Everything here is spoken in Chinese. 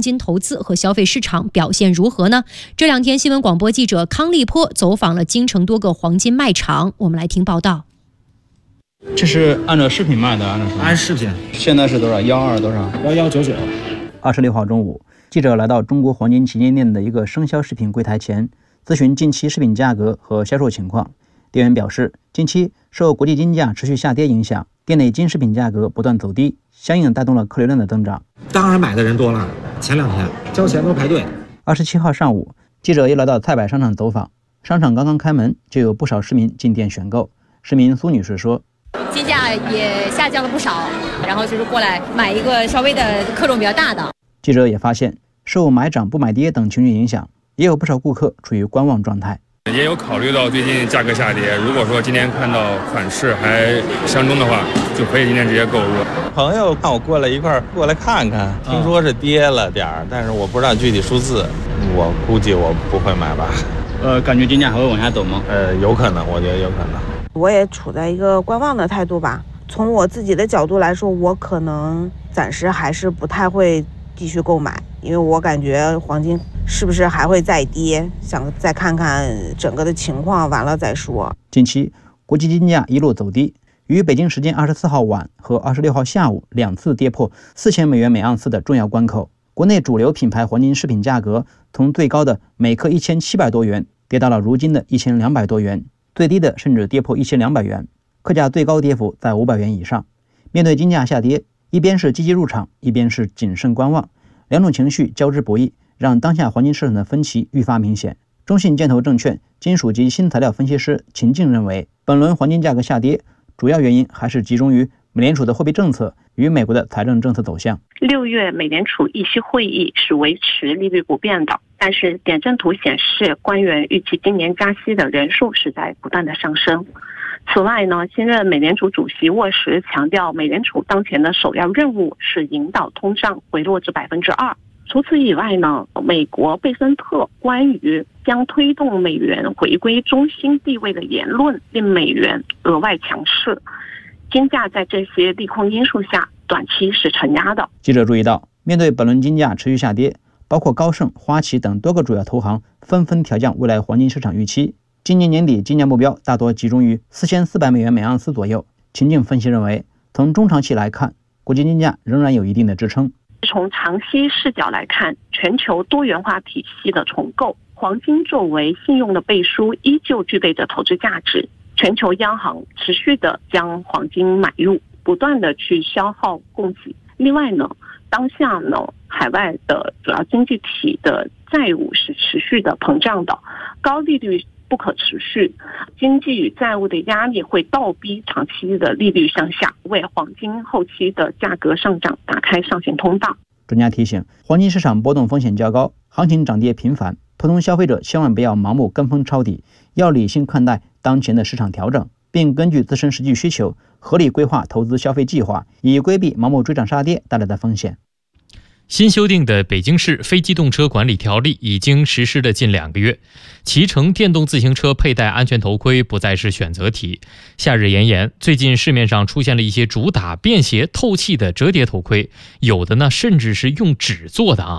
金投资和消费市场表现如何呢？这2天，新闻广播记者康立波走访了京城多个黄金卖场，我们来听报道。 这是按照饰品卖的， 按饰品。 现在是多少？12多少 ？1199。 26号中午，记者来到中国黄金旗舰店的一个生销饰品柜台前，咨询近期饰品价格和销售情况。店员表示，近期受国际金价持续下跌影响，店内金饰品价格不断走低，相应带动了客流量的增长。 当然买的人多了，前2天交钱都排队。 27号上午，记者又来到菜百商场走访，商场刚刚开门，就有不少市民进店选购。市民苏女士说， 金价也下降了不少，然后就是过来买一个稍微的克重比较大的。 记者也发现，受买涨不买跌等情绪影响，也有不少顾客处于观望状态。 也有考虑到最近价格下跌，如果说今天看到款式还相中的话，就可以今天直接购入。 朋友看我过来一块过来看看，听说是跌了点儿，但是我不知道具体数字，我估计我不会买吧。 感觉金价还会往下走吗？ 有可能，我觉得有可能。 我也处在一个观望的态度吧。从我自己的角度来说，我可能暂时还是不太会继续购买，因为我感觉黄金是不是还会再跌，想再看看整个的情况，完了再说。 近期国际金价一路走低，于北京时间24号晚和26号下午2次跌破4000美元每盎司的重要关口。国内主流品牌黄金饰品价格从最高的每克1700多元跌到了如今的1200多元，最低的甚至跌破1200元，客价最高跌幅在500元以上。面对金价下跌，一边是积极入场，一边是谨慎观望，两种情绪交织博弈，让当下黄金市场的分歧愈发明显。中信建投证券金属及新材料分析师秦静认为，本轮黄金价格下跌主要原因还是集中于美联储的货币政策与美国的财政政策走向。 6月美联储议息会议是维持利率不变的，但是点阵图显示官员预期今年加息的人数是在不断的上升。此外呢，新任美联储主席沃什强调，美联储当前的首要任务是引导通胀回落至2%。除此以外呢，美国贝森特关于将推动美元回归中心地位的言论令美元额外强势，金价在这些利空因素下短期是承压的。 记者注意到，面对本轮金价持续下跌，包括高盛、花旗等多个主要投行纷纷调降未来黄金市场预期，今年年底金价目标大多集中于4400美元每盎司左右。秦静分析认为，从中长期来看，国际金价仍然有一定的支撑。 从长期视角来看，全球多元化体系的重构，黄金作为信用的背书依旧具备着投资价值。全球央行持续的将黄金买入，不断的去消耗供给。另外呢，当下呢，海外的主要经济体的债务是持续的膨胀的，高利率不可持续，经济与债务的压力会倒逼长期的利率向下，为黄金后期的价格上涨打开上行通道。 专家提醒，黄金市场波动风险较高，行情涨跌频繁，普通消费者千万不要盲目跟风抄底，要理性看待当前的市场调整，并根据自身实际需求合理规划投资消费计划，以规避盲目追涨杀跌带来的风险。 新修订的北京市非机动车管理条例已经实施了近2个月，骑乘电动自行车佩戴安全头盔不再是选择题。夏日炎炎，最近市面上出现了一些主打便携透气的折叠头盔，有的呢甚至是用纸做的